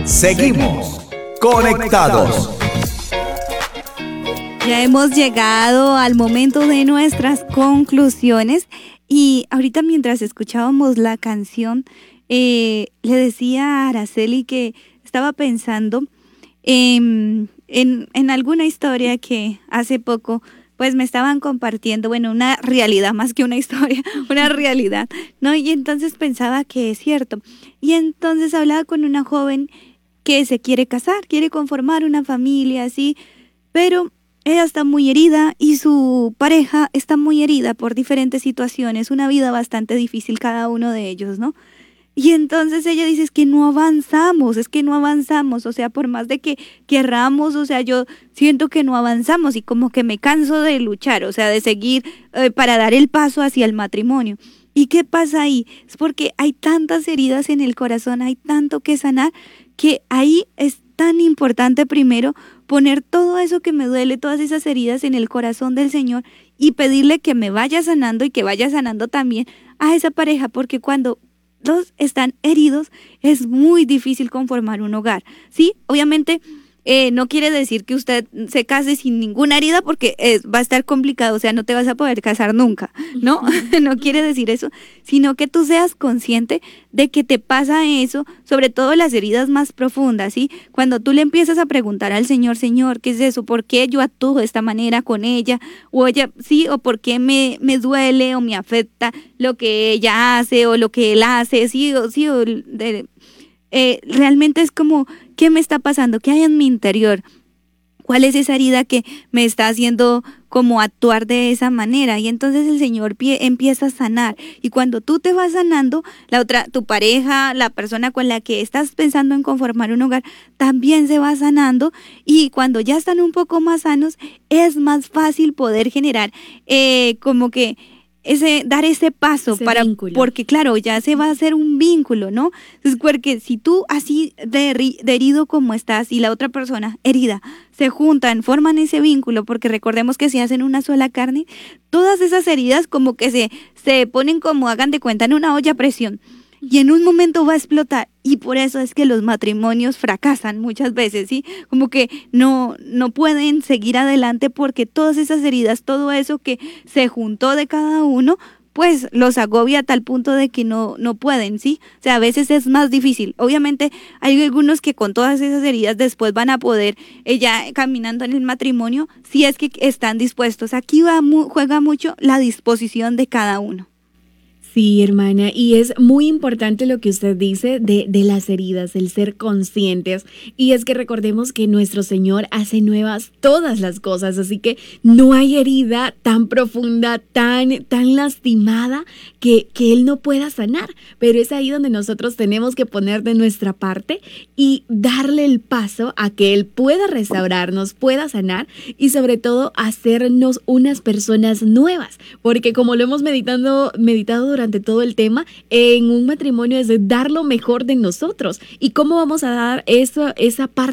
Seguimos conectados. Ya hemos llegado al momento de nuestras conclusiones y ahorita mientras escuchábamos la canción, le decía a Araceli que estaba pensando en alguna historia que hace poco pues me estaban compartiendo, bueno, una realidad más que una historia, una realidad, ¿no? Y entonces pensaba que es cierto. Y entonces hablaba con una joven que se quiere casar, quiere conformar una familia así, pero ella está muy herida y su pareja está muy herida por diferentes situaciones, una vida bastante difícil cada uno de ellos, ¿no? Y entonces ella dice, es que no avanzamos, o sea, por más de que querramos, o sea, yo siento que no avanzamos y como que me canso de luchar, o sea, de seguir para dar el paso hacia el matrimonio. ¿Y qué pasa ahí? Es porque hay tantas heridas en el corazón, hay tanto que sanar, que ahí es tan importante primero poner todo eso que me duele, todas esas heridas en el corazón del Señor y pedirle que me vaya sanando y que vaya sanando también a esa pareja, porque cuando dos están heridos es muy difícil conformar un hogar, ¿sí? Obviamente no quiere decir que usted se case sin ninguna herida porque va a estar complicado, o sea, no te vas a poder casar nunca, ¿no? No quiere decir eso, sino que tú seas consciente de que te pasa eso, sobre todo las heridas más profundas, ¿sí? Cuando tú le empiezas a preguntar al Señor, Señor, ¿qué es eso? ¿Por qué yo actúo de esta manera con ella? O ella, sí, o por qué me duele o me afecta lo que ella hace o lo que él hace, sí, realmente es como, ¿qué me está pasando? ¿Qué hay en mi interior? ¿Cuál es esa herida que me está haciendo como actuar de esa manera? Y entonces el Señor empieza a sanar. Y cuando tú te vas sanando, tu pareja, la persona con la que estás pensando en conformar un hogar, también se va sanando. Y cuando ya están un poco más sanos, es más fácil poder generar como que dar ese paso porque claro, ya se va a hacer un vínculo, ¿no? Entonces, porque si tú así de herido como estás y la otra persona herida, se juntan, forman ese vínculo, porque recordemos que se hacen una sola carne, todas esas heridas como que se ponen como, hagan de cuenta, en una olla a presión. Y en un momento va a explotar, y por eso es que los matrimonios fracasan muchas veces, ¿sí? Como que no pueden seguir adelante porque todas esas heridas, todo eso que se juntó de cada uno, pues los agobia a tal punto de que no pueden, ¿sí? O sea, a veces es más difícil. Obviamente hay algunos que con todas esas heridas después van a poder, ya caminando en el matrimonio, si es que están dispuestos. Aquí juega mucho la disposición de cada uno. Sí, hermana, y es muy importante lo que usted dice de las heridas, el ser conscientes, y es que recordemos que nuestro Señor hace nuevas todas las cosas, así que no hay herida tan profunda, tan lastimada que Él no pueda sanar, pero es ahí donde nosotros tenemos que poner de nuestra parte y darle el paso a que Él pueda restaurarnos, pueda sanar y sobre todo hacernos unas personas nuevas, porque como lo hemos meditado durante todo el tema, en un matrimonio es dar lo mejor de nosotros. ¿Y cómo vamos a dar esa parte